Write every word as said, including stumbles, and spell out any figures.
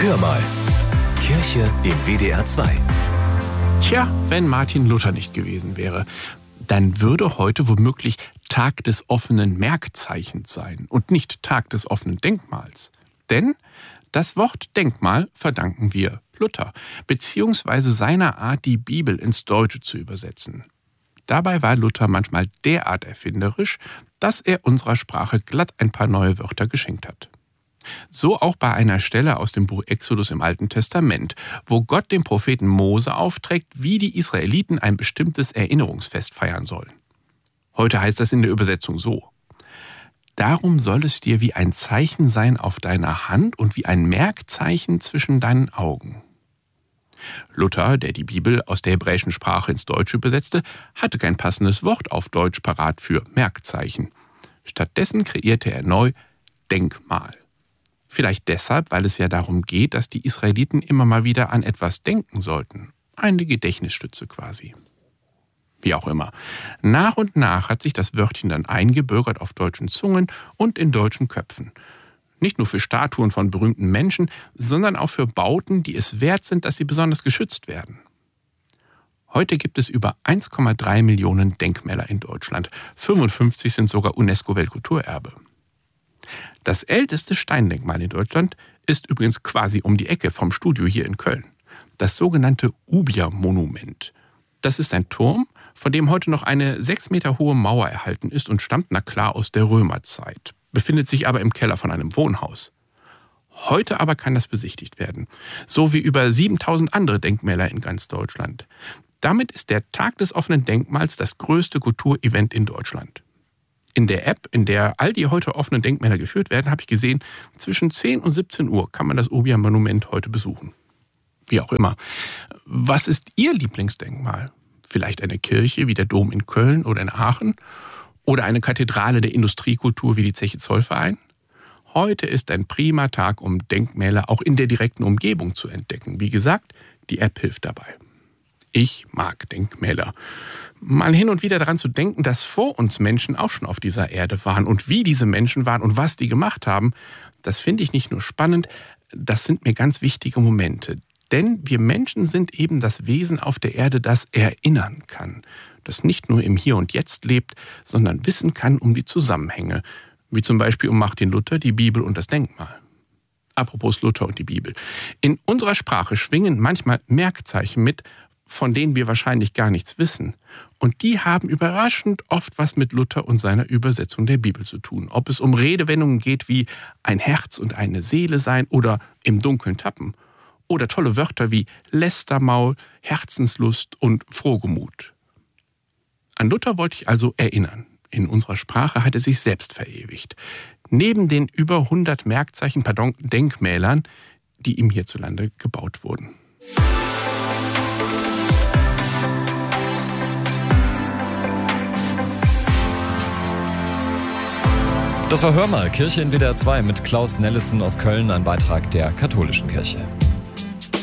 Hör mal. Kirche im W D R zwei. Tja, wenn Martin Luther nicht gewesen wäre, dann würde heute womöglich Tag des offenen Merkzeichens sein und nicht Tag des offenen Denkmals. Denn das Wort Denkmal verdanken wir Luther, beziehungsweise seiner Art, die Bibel ins Deutsche zu übersetzen. Dabei war Luther manchmal derart erfinderisch, dass er unserer Sprache glatt ein paar neue Wörter geschenkt hat. So auch bei einer Stelle aus dem Buch Exodus im Alten Testament, wo Gott dem Propheten Mose aufträgt, wie die Israeliten ein bestimmtes Erinnerungsfest feiern sollen. Heute heißt das in der Übersetzung so: Darum soll es dir wie ein Zeichen sein auf deiner Hand und wie ein Merkzeichen zwischen deinen Augen. Luther, der die Bibel aus der hebräischen Sprache ins Deutsche übersetzte, hatte kein passendes Wort auf Deutsch parat für Merkzeichen. Stattdessen kreierte er neu Denkmal. Vielleicht deshalb, weil es ja darum geht, dass die Israeliten immer mal wieder an etwas denken sollten. Eine Gedächtnisstütze quasi. Wie auch immer. Nach und nach hat sich das Wörtchen dann eingebürgert auf deutschen Zungen und in deutschen Köpfen. Nicht nur für Statuen von berühmten Menschen, sondern auch für Bauten, die es wert sind, dass sie besonders geschützt werden. Heute gibt es über eins Komma drei Millionen Denkmäler in Deutschland. fünfundfünfzig sind sogar UNESCO-Weltkulturerbe. Das älteste Steindenkmal in Deutschland ist übrigens quasi um die Ecke vom Studio hier in Köln. Das sogenannte Ubia-Monument. Das ist ein Turm, von dem heute noch eine sechs Meter hohe Mauer erhalten ist und stammt na klar aus der Römerzeit, befindet sich aber im Keller von einem Wohnhaus. Heute aber kann das besichtigt werden, so wie über siebentausend andere Denkmäler in ganz Deutschland. Damit ist der Tag des offenen Denkmals das größte Kulturevent in Deutschland. In der App, in der all die heute offenen Denkmäler geführt werden, habe ich gesehen, zwischen zehn und siebzehn Uhr kann man das Ubia-Monument heute besuchen. Wie auch immer. Was ist Ihr Lieblingsdenkmal? Vielleicht eine Kirche wie der Dom in Köln oder in Aachen? Oder eine Kathedrale der Industriekultur wie die Zeche Zollverein? Heute ist ein prima Tag, um Denkmäler auch in der direkten Umgebung zu entdecken. Wie gesagt, die App hilft dabei. Ich mag Denkmäler. Mal hin und wieder daran zu denken, dass vor uns Menschen auch schon auf dieser Erde waren und wie diese Menschen waren und was die gemacht haben, das finde ich nicht nur spannend, das sind mir ganz wichtige Momente. Denn wir Menschen sind eben das Wesen auf der Erde, das erinnern kann, das nicht nur im Hier und Jetzt lebt, sondern wissen kann um die Zusammenhänge, wie zum Beispiel um Martin Luther, die Bibel und das Denkmal. Apropos Luther und die Bibel. In unserer Sprache schwingen manchmal Merkzeichen mit, von denen wir wahrscheinlich gar nichts wissen. Und die haben überraschend oft was mit Luther und seiner Übersetzung der Bibel zu tun. Ob es um Redewendungen geht wie ein Herz und eine Seele sein oder im Dunkeln tappen. Oder tolle Wörter wie Lästermaul, Herzenslust und Frohgemut. An Luther wollte ich also erinnern. In unserer Sprache hat er sich selbst verewigt. Neben den über hundert Merkzeichen, pardon, Denkmälern, die ihm hierzulande gebaut wurden. Das war Hör mal, Kirche in W D R zwei mit Klaus Nellison aus Köln, ein Beitrag der Katholischen Kirche.